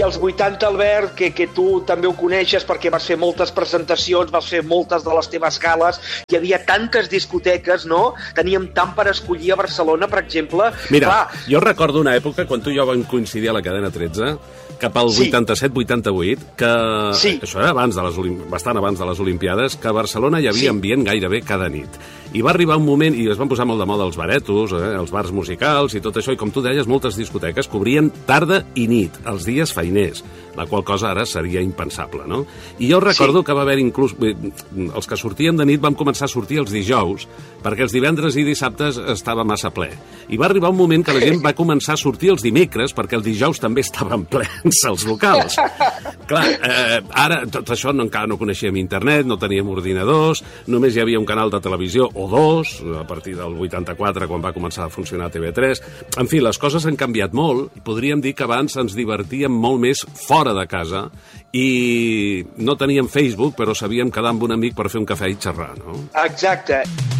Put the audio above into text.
als 80, Albert, que tu també ho coneixes perquè vas fer moltes presentacions, vas fer moltes de les teves gales, hi havia tantes discoteques, no? Teníem tant per escollir a Barcelona, per exemple. Mira, jo recordo una època, quan tu i jo vam coincidir a la cadena 13, cap al 87-88, que això era bastant abans de les Olimpiades, que a Barcelona hi havia ambient gairebé cada nit. I va arribar un moment, i es van posar molt de moda els baretos, els bars musicals i tot això, i com tu deies, moltes discoteques cobrien tarda i nit, els dies feiners, la qual cosa ara seria impensable, no? I jo recordo que va haver inclús... Els que sortíem de nit vam començar a sortir els dijous, perquè els divendres i dissabtes estava massa ple. I va arribar un moment que la gent va començar a sortir els dimecres, perquè el dijous també estaven plens els locals. Clar, ara tot això encara no coneixíem internet, no teníem ordinadors, només hi havia un canal de televisió o dos, a partir del 84, quan va començar a funcionar TV3. En fi, les coses han canviat molt, i podríem dir que abans ens divertíem molt més fora de casa, i no teníem Facebook, però sabíem quedar amb un amic per fer un cafè i xerrar, no? Exacte.